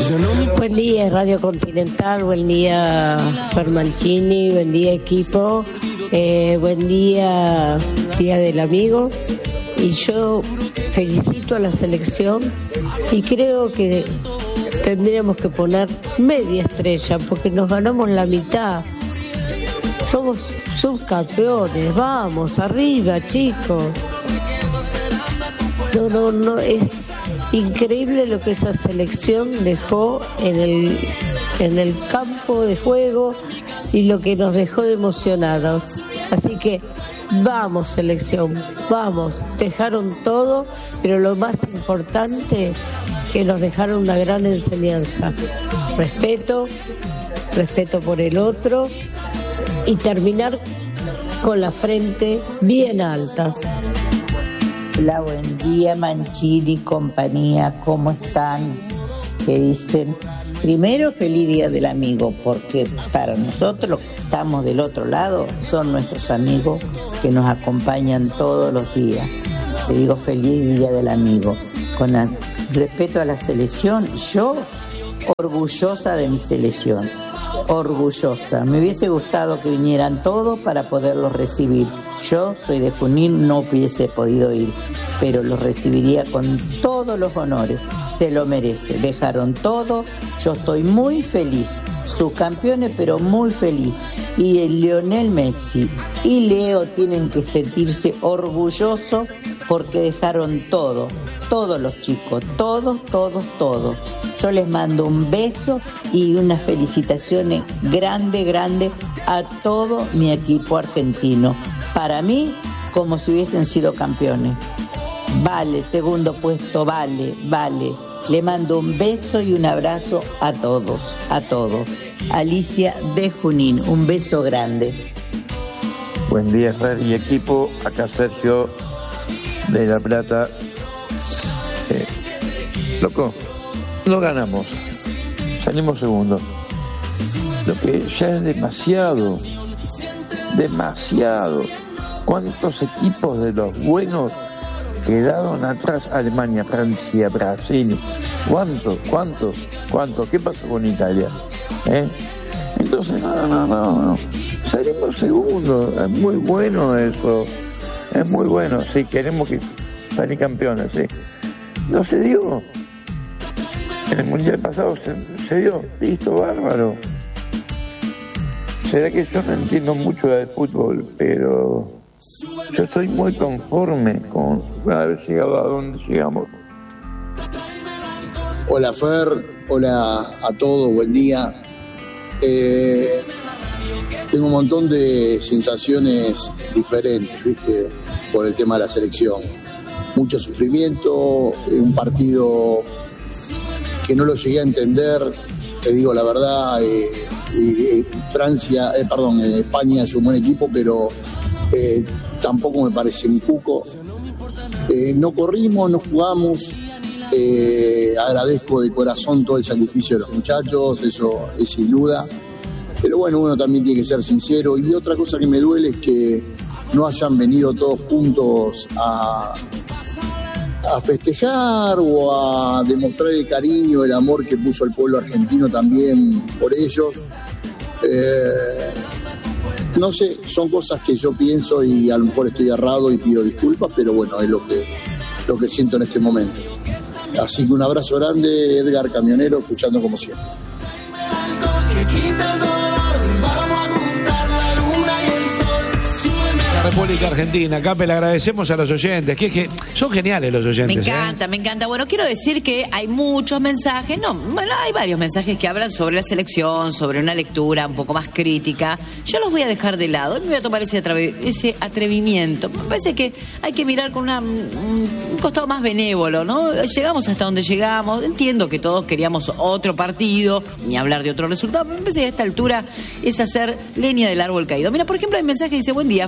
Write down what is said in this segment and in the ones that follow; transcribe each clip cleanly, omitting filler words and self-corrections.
Buen día Radio Continental, buen día Fer Mancini, buen día equipo, buen día Día del Amigo. Y yo felicito a la selección y creo que tendríamos que poner media estrella porque nos ganamos la mitad. Somos subcampeones, vamos, arriba chicos. No, es increíble lo que esa selección dejó en el campo de juego y lo que nos dejó de emocionados. Así que vamos selección, vamos, dejaron todo, pero lo más importante que nos dejaron una gran enseñanza. Respeto por el otro y terminar con la frente bien alta. Hola, buen día Mancini, compañía, ¿cómo están? ¿Qué dicen? Primero, feliz Día del Amigo, porque para nosotros los que estamos del otro lado son nuestros amigos que nos acompañan todos los días. Te digo feliz Día del Amigo. Con respeto a la selección, yo orgullosa de mi selección, orgullosa. Me hubiese gustado que vinieran todos para poderlos recibir. Yo soy de Junín, no hubiese podido ir, pero los recibiría con todos los honores. Se lo merece, dejaron todo, yo estoy muy feliz, subcampeones pero muy feliz. Y el Lionel Messi y Leo tienen que sentirse orgullosos porque dejaron todo, todos los chicos, todos. Yo les mando un beso y unas felicitaciones grande a todo mi equipo argentino. Para mí, como si hubiesen sido campeones. Vale, segundo puesto, vale. Le mando un beso y un abrazo a todos. Alicia de Junín, un beso grande. Buen día, Fer y equipo. Acá Sergio de La Plata. Loco, no ganamos. Salimos segundo. Lo que ya es demasiado. ¿Cuántos equipos de los buenos quedaron atrás? Alemania, Francia, Brasil. ¿Cuántos? ¿Qué pasó con Italia? Entonces, no. Salimos segundos. Es muy bueno eso. Es muy bueno. Sí, queremos que salir campeones, sí. No se dio. En el Mundial pasado se dio. Listo, bárbaro. Será que yo no entiendo mucho de fútbol, pero yo estoy muy conforme con haber llegado a donde llegamos. Hola Fer, hola a todos, buen día. Tengo un montón de sensaciones diferentes, ¿viste? Por el tema de la selección. Mucho sufrimiento, un partido que no lo llegué a entender, te digo la verdad. España es un buen equipo, pero tampoco me parece un cuco. No corrimos, no jugamos. Agradezco de corazón todo el sacrificio de los muchachos, eso es sin duda. Pero bueno, uno también tiene que ser sincero. Y otra cosa que me duele es que no hayan venido todos juntos a festejar o a demostrar el cariño, el amor que puso el pueblo argentino también por ellos. No sé, son cosas que yo pienso y a lo mejor estoy errado y pido disculpas, pero bueno, es lo que siento en este momento. Así que un abrazo grande, Edgar Camionero, escuchando como siempre. República Argentina. Cape, le agradecemos a los oyentes, que son geniales los oyentes. Me encanta. Bueno, quiero decir que hay muchos mensajes, hay varios mensajes que hablan sobre la selección, sobre una lectura un poco más crítica. Yo los voy a dejar de lado, me voy a tomar ese atrevimiento. Me parece que hay que mirar con un costado más benévolo, ¿no? Llegamos hasta donde llegamos, entiendo que todos queríamos otro partido, ni hablar de otro resultado, pero me parece que a esta altura es hacer leña del árbol caído. Mira, por ejemplo, hay un mensaje que dice: buen día, Fer,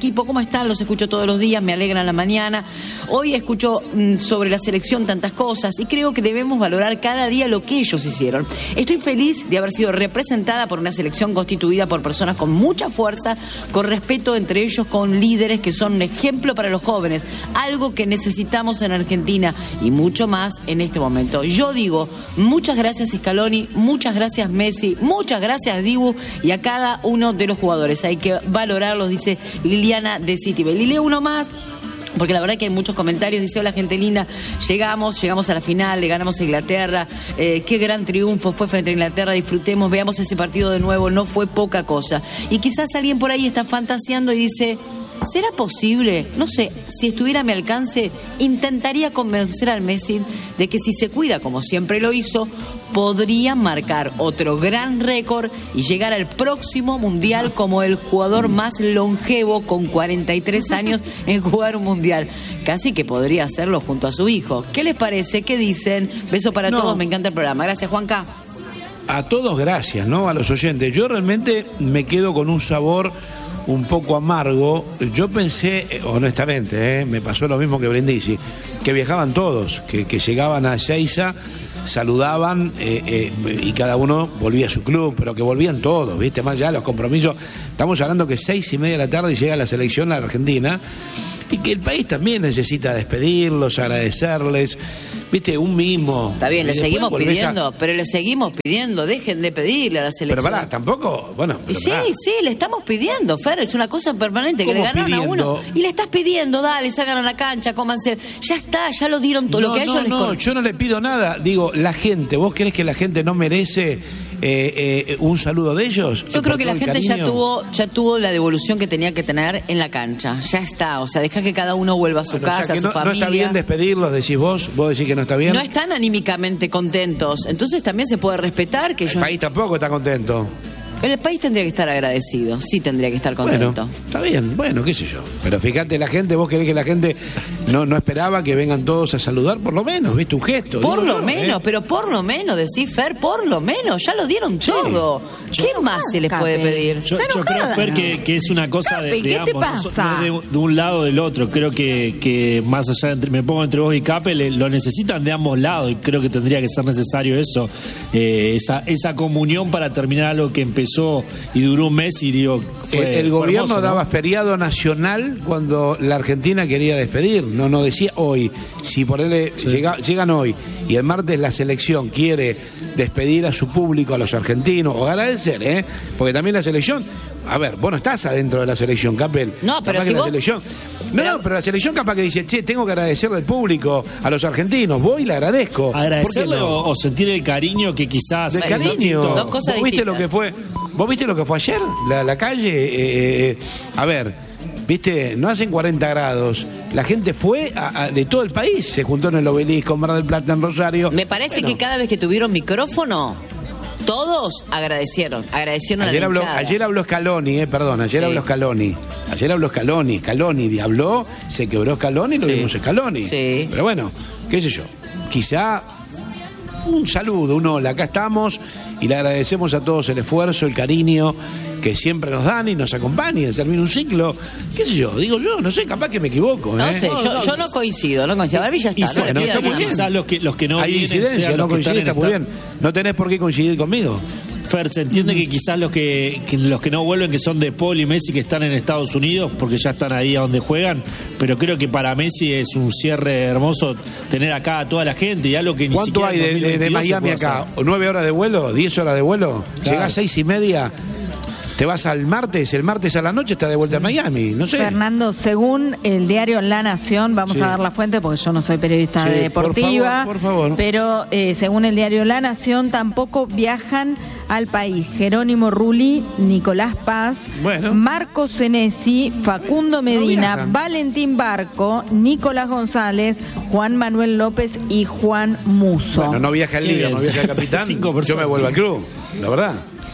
equipo, ¿cómo están? Los escucho todos los días, me alegran la mañana. Hoy escucho sobre la selección tantas cosas y creo que debemos valorar cada día lo que ellos hicieron. Estoy feliz de haber sido representada por una selección constituida por personas con mucha fuerza, con respeto entre ellos, con líderes que son un ejemplo para los jóvenes, algo que necesitamos en Argentina y mucho más en este momento. Yo digo, muchas gracias Scaloni, muchas gracias Messi, muchas gracias Dibu y a cada uno de los jugadores. Hay que valorarlos, dice Liliana de Citibel. Y leo uno más, porque la verdad que hay muchos comentarios. Dice: hola gente linda, llegamos a la final, le ganamos a Inglaterra, qué gran triunfo fue frente a Inglaterra, disfrutemos, veamos ese partido de nuevo, no fue poca cosa. Y quizás alguien por ahí está fantaseando y dice: ¿será posible? No sé, si estuviera a mi alcance, intentaría convencer al Messi de que si se cuida como siempre lo hizo, podría marcar otro gran récord y llegar al próximo Mundial como el jugador más longevo con 43 años en jugar un Mundial. Casi que podría hacerlo junto a su hijo. ¿Qué les parece? ¿Qué dicen? Beso para todos, me encanta el programa. Gracias, Juanca. A todos gracias, ¿no? A los oyentes. Yo realmente me quedo con un sabor un poco amargo. Yo pensé, honestamente, me pasó lo mismo que Brindisi, que viajaban todos, que llegaban a Ezeiza, saludaban y cada uno volvía a su club, pero que volvían todos, ¿viste? Más allá los compromisos. Estamos hablando que 6:30 de la tarde llega la selección a la Argentina y que el país también necesita despedirlos, agradecerles, ¿viste? Un mimo. Está bien, le seguimos pidiendo, pero le seguimos pidiendo, dejen de pedirle a la selección. Pero pará, tampoco, bueno. Pero sí, le estamos pidiendo, Fer, es una cosa permanente, que le ganaron pidiendo? A uno. Y le estás pidiendo, dale, salgan a la cancha, cómanse. Ya está, ya lo dieron todo lo que a ellos les corresponde. Yo no le pido nada, digo, la gente, ¿vos crees que la gente no merece un saludo de ellos? Yo creo que la gente ya tuvo la devolución que tenía que tener en la cancha, ya está, o sea, deja que cada uno vuelva a su casa, a su familia. ¿No está bien despedirlos, decís vos decís que no está bien? No están anímicamente contentos, entonces también se puede respetar que ellos... El país tampoco está contento. El país tendría que estar agradecido, sí tendría que estar contento. Bueno, está bien, bueno, qué sé yo. Pero fíjate, la gente, vos querés que la gente no esperaba que vengan todos a saludar, por lo menos, ¿viste? Un gesto. Por lo menos, pero por lo menos, decís Fer, por lo menos, ya lo dieron todo. ¿Qué más se les puede pedir? Yo creo, Fer, que es una cosa de, digamos, no de un lado o del otro. Creo que más allá, me pongo entre vos y Cape, lo necesitan de ambos lados y creo que tendría que ser necesario eso, esa comunión para terminar algo que empezó y duró un mes y digo, el gobierno hermoso, ¿no? daba feriado nacional cuando la Argentina quería despedir, no decía hoy. Si por él llegan hoy y el martes la selección quiere despedir a su público, a los argentinos, o agradecer, porque también la selección, a ver, vos no estás adentro de la selección, Capel. No, pero si la selección, pero la selección capaz que dice, che, tengo que agradecerle al público, a los argentinos, voy y le agradezco. Agradecerle o sentir el cariño que quizás... El cariño. Dos cosas ¿Vos viste distintas. ¿Vos viste lo que fue ayer? La calle, a ver, viste, no hacen 40 grados. La gente fue de todo el país, se juntó en el Obelisco, en Mar del Plata, en Rosario. Me parece que cada vez que tuvieron micrófono, todos agradecieron a la hinchada. Ayer habló Scaloni, habló Scaloni. Ayer habló Scaloni habló, se quebró Scaloni y lo vimos Scaloni. Sí. Pero bueno, qué sé yo, quizá un saludo, un hola, acá estamos y le agradecemos a todos el esfuerzo, el cariño que siempre nos dan y nos acompañan, termina un ciclo, qué sé yo, digo yo, no sé, capaz que me equivoco. No sé, yo no coincido, para mí ya está. Está muy bien. Quizás los que no hay vienen, incidencia, no coincide, está muy bien. No tenés por qué coincidir conmigo. Fer, se entiende que quizás los que no vuelven, que son de Paul y Messi, que están en Estados Unidos, porque ya están ahí a donde juegan, pero creo que para Messi es un cierre hermoso tener acá a toda la gente y algo que ni siquiera... ¿Cuánto hay de Miami acá? ¿9 horas de vuelo? ¿10 horas de vuelo? Claro. Llegás 6:30... Te vas al martes, el martes a la noche está de vuelta a Miami, no sé. Fernando, según el diario La Nación, vamos a dar la fuente porque yo no soy periodista deportiva, por favor. Pero según el diario La Nación tampoco viajan al país Jerónimo Rulli, Nicolás Paz, Marco Senesi, Facundo Medina, Valentín Barco, Nicolás González, Juan Manuel López y Juan Musso. Bueno, no viaja el líder, no viaja el capitán, yo me vuelvo al club, la verdad.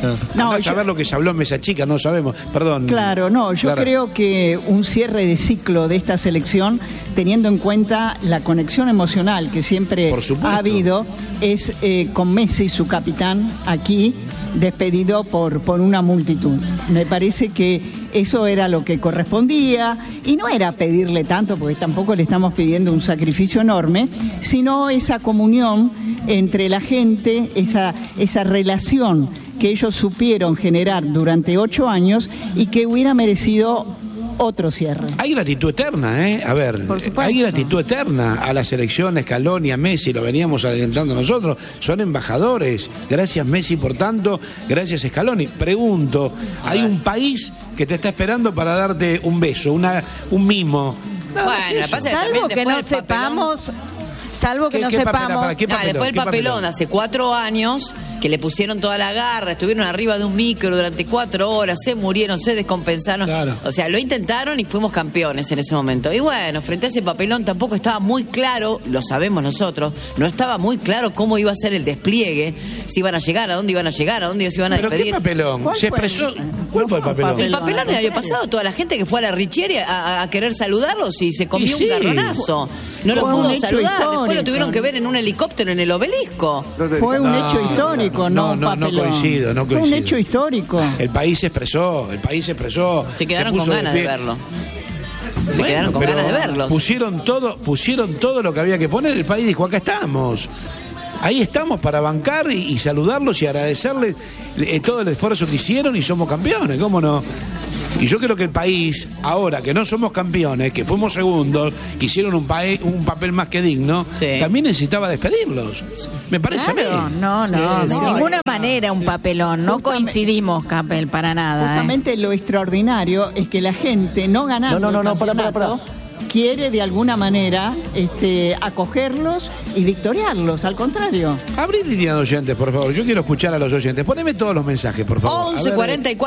No, a saber lo que se habló en Mesa Chica, no sabemos, perdón. Claro, no, yo creo que un cierre de ciclo de esta selección, teniendo en cuenta la conexión emocional que siempre ha habido, es con Messi, su capitán, aquí, despedido por una multitud. Me parece que eso era lo que correspondía, y no era pedirle tanto, porque tampoco le estamos pidiendo un sacrificio enorme, sino esa comunión entre la gente, esa relación que ellos supieron generar durante 8 años y que hubiera merecido otro cierre. Hay gratitud eterna, ¿eh? A ver, hay gratitud eterna a la selección, a Scaloni, a Messi, lo veníamos adelantando nosotros, son embajadores. Gracias Messi por tanto, gracias Scaloni. Pregunto, hay un país que te está esperando para darte un beso, un mimo. No, bueno, salvo que no sepamos... Salvo que no sepamos. Después el papelón, hace 4 años, que le pusieron toda la garra, estuvieron arriba de un micro durante 4 horas, se murieron, se descompensaron. Claro. O sea, lo intentaron y fuimos campeones en ese momento. Y bueno, frente a ese papelón tampoco estaba muy claro, lo sabemos nosotros, no estaba muy claro cómo iba a ser el despliegue, si iban a llegar, a dónde iban a llegar, a dónde se iban a despedir. ¿Pero qué papelón? ¿Se expresó? ¿Cuál fue el papelón? El papelón el año pasado, toda la gente que fue a la Richieri a querer saludarlos y se comió un garronazo. No lo pudo saludar. Después lo tuvieron que ver en un helicóptero en el Obelisco. Fue un hecho histórico, no coincido. Fue un hecho histórico. El país se expresó. Se quedaron con ganas de verlo. Se quedaron con ganas de verlo. Pusieron todo lo que había que poner. El país dijo, acá estamos. Ahí estamos para bancar y saludarlos y agradecerles todo el esfuerzo que hicieron y somos campeones, ¿cómo no? Y yo creo que el país, ahora que no somos campeones, que fuimos segundos, que hicieron un papel más que digno, también necesitaba despedirlos. Me parece a mí. No, de ninguna manera un papelón. No coincidimos, Capel, para nada. Justamente lo extraordinario es que la gente, no ganando el campeonato, quiere de alguna manera acogerlos y victoriarlos, al contrario. Abrí línea de oyentes, por favor. Yo quiero escuchar a los oyentes. Poneme todos los mensajes, por favor. 11:44.